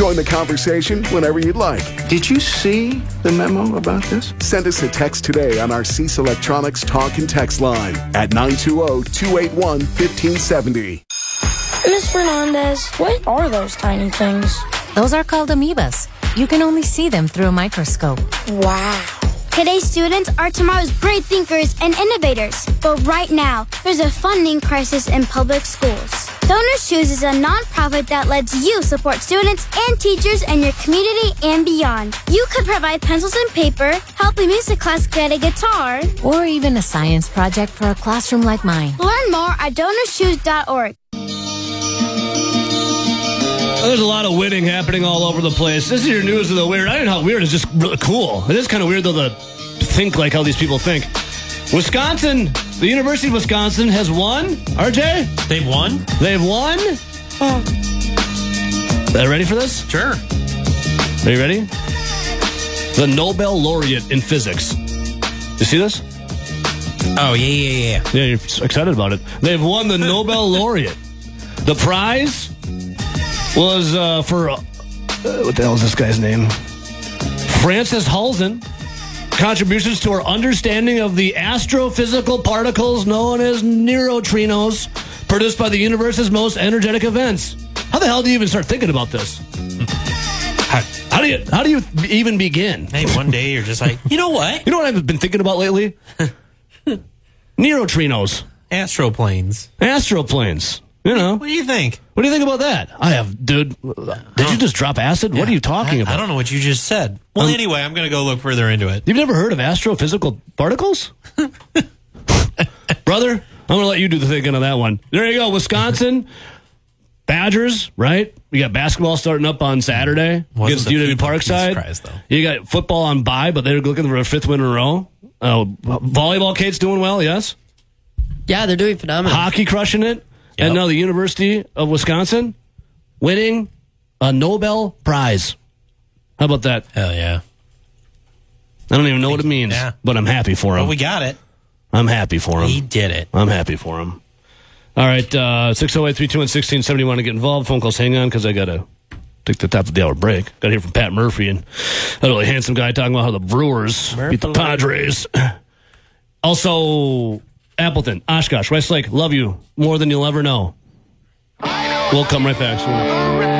Join the conversation whenever you'd like. Did you see the memo about this? Send us a text today on our Cease Electronics talk and text line at 920-281-1570. Miss Fernandez, what are those tiny things? Those are called amoebas. You can only see them through a microscope. Wow. Today's students are tomorrow's great thinkers and innovators. But right now, there's a funding crisis in public schools. Donors Choose is a nonprofit that lets you support students and teachers in your community and beyond. You could provide pencils and paper, help a music class get a guitar, or even a science project for a classroom like mine. Learn more at DonorsChoose.org. There's a lot of winning happening all over the place. This is your news of the weird. I don't know how weird. It's just really cool. It is kind of weird, though, to think like how these people think. Wisconsin, the University of Wisconsin has won. RJ? They've won? They've won? Are you ready for this? Sure. Are you ready? The Nobel laureate in physics. You see this? Oh, yeah. Yeah, you're excited about it. They've won the Nobel laureate. The prize was for, what the hell is this guy's name? Francis Halzen. Contributions to our understanding of the astrophysical particles known as neutrinos, produced by the universe's most energetic events. How the hell do you even start thinking about this? How do you even begin? Hey, one day you're just like, you know what? You know what I've been thinking about lately? Neutrinos. Astroplanes. You know. What do you think? What do you think about that? Dude, did you just drop acid? Yeah, what are you talking about? I don't know what you just said. Well, anyway, I'm going to go look further into it. You've never heard of astrophysical particles? Brother, I'm going to let you do the thinking on that one. There you go, Wisconsin. Badgers, right? We got basketball starting up on Saturday against UW Parkside. Prize, though. You got football on bye, but they're looking for a fifth win in a row. Volleyball, Kate's doing well, yes? Yeah, they're doing phenomenal. Hockey crushing it. Yep. And now the University of Wisconsin winning a Nobel Prize. How about that? Hell yeah. I don't even know what it means, but I'm happy for him. Well, we got it. I'm happy for him. He did it. I'm happy for him. All right, 608-321-1670. Want to get involved? Phone calls, hang on, because I got to take the top of the hour break. Got to hear from Pat Murphy and that really handsome guy talking about how the Brewers beat the Padres. Also, Appleton, Oshkosh, Westlake, love you more than you'll ever know. We'll come right back soon.